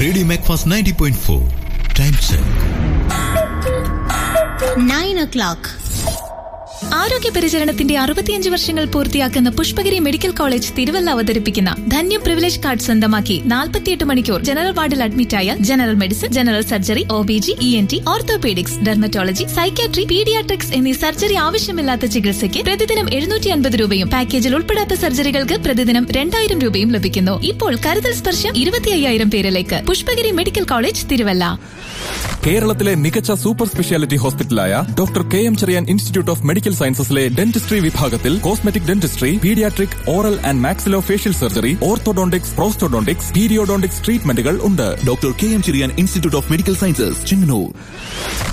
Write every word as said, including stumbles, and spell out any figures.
Radio Macfast ninety point four. Time check nine O clock. ആരോഗ്യ പരിചരണത്തിന്റെ അറുപത്തിയഞ്ച് വർഷങ്ങൾ പൂർത്തിയാക്കുന്ന പുഷ്പഗിരി മെഡിക്കൽ കോളേജ് തിരുവല്ല അവതരിപ്പിക്കുന്ന ധന്യം പ്രിവിലേജ് കാർഡ് സ്വന്തമാക്കി നാൽപ്പത്തിയെട്ട് മണിക്കൂർ ജനറൽ വാർഡിൽ അഡ്മിറ്റായ general medicine, general surgery, O B G, E N T, orthopaedics, dermatology, psychiatry, paediatrics എന്നീ സർജറി ആവശ്യമില്ലാത്ത ചികിത്സയ്ക്ക് പ്രതിദിനം എഴുന്നൂറ്റി അൻപത് രൂപയും പാക്കേജിൽ ഉൾപ്പെടാത്ത സർജറികൾക്ക് പ്രതിദിനം രണ്ടായിരം രൂപയും ലഭിക്കുന്നു. ഇപ്പോൾ കരുതൽ സ്പർശം ഇരുപത്തി അയ്യായിരം പേരിലേക്ക്. Pushpagiri medical college Thiruvalla. കേരളത്തിലെ മികച്ച super speciality ഹോസ്പിറ്റലായ doctor K M Cherian institute of medical സയൻസസിലെ dentistry വിഭാഗത്തിൽ cosmetic dentistry, paediatric, oral and maxillo facial surgery, orthodontics, prosthodontics, periodontics ട്രീറ്റ്മെന്റുകൾ ഉണ്ട്. Doctor K M Cherian institute of medical sciences, Chengannur.